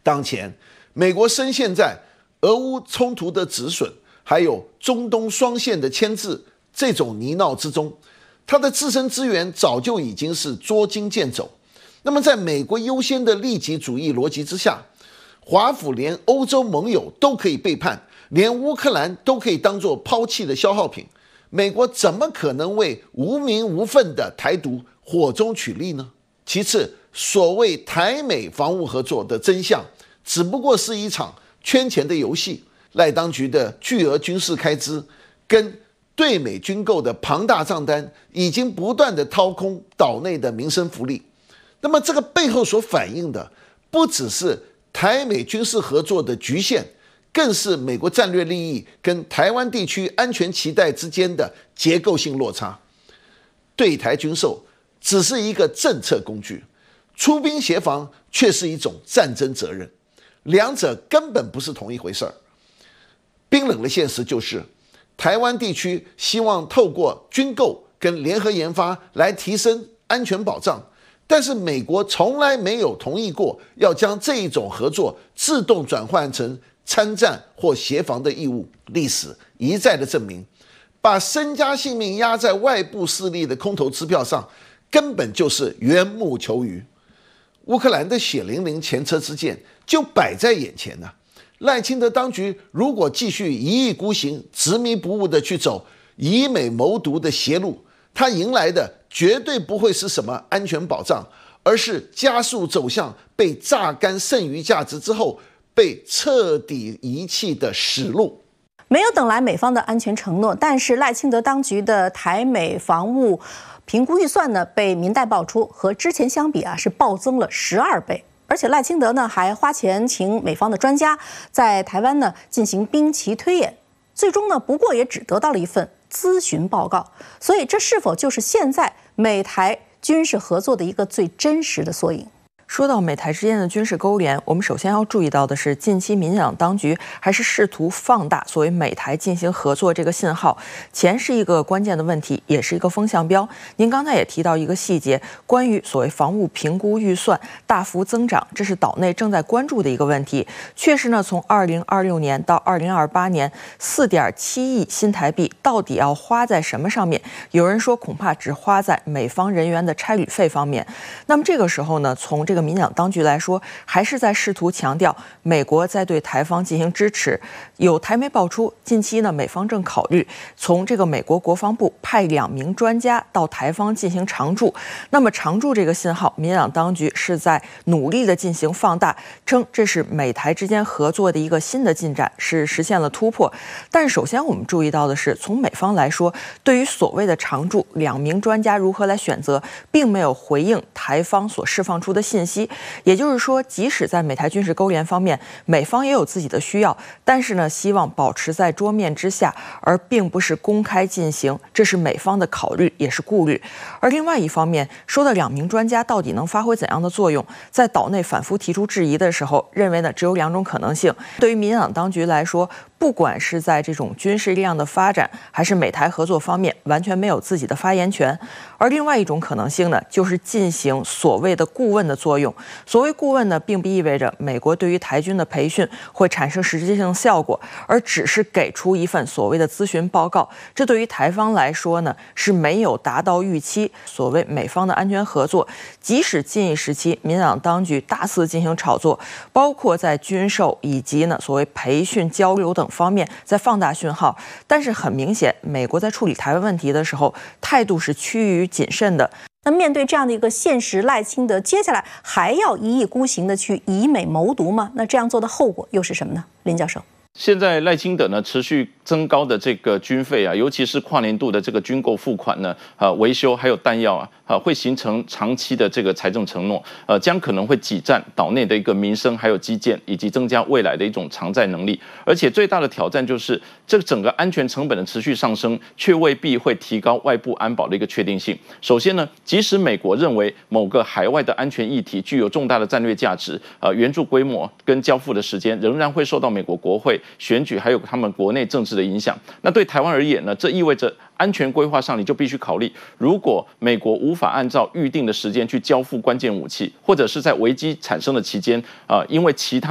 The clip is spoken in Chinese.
当前，美国深陷在俄乌冲突的止损，还有中东双线的牵制这种泥淖之中，它的自身资源早就已经是捉襟见肘。那么，在美国优先的利己主义逻辑之下，华府连欧洲盟友都可以背叛，连乌克兰都可以当作抛弃的消耗品，美国怎么可能为无名无分的台独火中取栗呢？其次，所谓台美防务合作的真相，只不过是一场圈钱的游戏。赖当局的巨额军事开支跟对美军购的庞大账单，已经不断的掏空岛内的民生福利。那么这个背后所反映的，不只是台美军事合作的局限，更是美国战略利益跟台湾地区安全期待之间的结构性落差。对台军售只是一个政策工具，出兵协防却是一种战争责任，两者根本不是同一回事儿。冰冷的现实就是，台湾地区希望透过军购跟联合研发来提升安全保障，但是美国从来没有同意过要将这一种合作自动转换成参战或协防的义务。历史一再的证明，把身家性命压在外部势力的空头支票上，根本就是缘木求鱼。乌克兰的血淋淋前车之鉴就摆在眼前呢。赖清德当局如果继续一意孤行、执迷不悟的去走以美谋独的邪路，他迎来的绝对不会是什么安全保障，而是加速走向被榨干剩余价值之后被彻底遗弃的死路。 没有等来美方的安全承诺，但是赖清德当局的台美防务评估预算呢，被民代爆出和之前相比是暴增了12倍。而且赖清德呢还花钱请美方的专家在台湾呢进行兵棋推演，最终呢不过也只得到了一份咨询报告。所以这是否就是现在美台军事合作的一个最真实的缩影？ 说到美台之间的军事勾连，我们首先要注意到的是，近期民进党当局还是试图放大所谓美台进行合作这个信号。钱是一个关键的问题，也是一个风向标。您刚才也提到一个细节，关于所谓防务评估预算大幅增长，这是岛内正在关注的一个问题。确实呢，从2026年到2028年，4.7亿新台币到底要花在什么上面？有人说恐怕只花在美方人员的差旅费方面。那么这个时候呢，从这个民进党当局来说，还是在试图强调美国在对台方进行支持。有台媒爆出，近期呢，美方正考虑从这个美国国防部派2名专家到台方进行常驻。那么常驻这个信号，民进党当局是在努力的进行放大，称这是美台之间合作的一个新的进展，是实现了突破。但是首先我们注意到的是，从美方来说，对于所谓的常驻2名专家如何来选择，并没有回应台方所释放出的信息。也就是说，即使在美台军事勾连方面，美方也有自己的需要，但是呢，希望保持在桌面之下，而并不是公开进行，这是美方的考虑，也是顾虑。而另外一方面，说的2名专家到底能发挥怎样的作用，在岛内反复提出质疑的时候，认为呢只有2种可能性。对于民进党当局来说，不管是在这种军事力量的发展，还是美台合作方面，完全没有自己的发言权。而另外一种可能性呢，就是进行所谓的顾问的作用。所谓顾问呢，并不意味着美国对于台军的培训会产生实质性效果，而只是给出一份所谓的咨询报告。这对于台方来说呢，是没有达到预期。所谓美方的安全合作，即使近一时期民进党当局大肆进行炒作，包括在军售以及呢所谓培训交流等方面在放大讯号，但是很明显，美国在处理台湾问题的时候，态度是趋于谨慎的。 那面对这样的一个现实，赖清德接下来还要一意孤行的去以美谋独吗？那这样做的后果又是什么呢？林教授， 现在赖清德呢持续增高的这个军费啊，尤其是跨年度的这个军购付款呢，维修还有弹药会形成长期的这个财政承诺，将可能会挤占岛内的一个民生还有基建，以及增加未来的一种偿债能力。而且最大的挑战就是这整个安全成本的持续上升，却未必会提高外部安保的一个确定性。首先呢，即使美国认为某个海外的安全议题具有重大的战略价值，援助规模跟交付的时间仍然会受到美国国会选举还有他们国内政治的影响。那对台湾而言呢，这意味着安全规划上你就必须考虑，如果美国无法按照预定的时间去交付关键武器，或者是在危机产生的期间，因为其他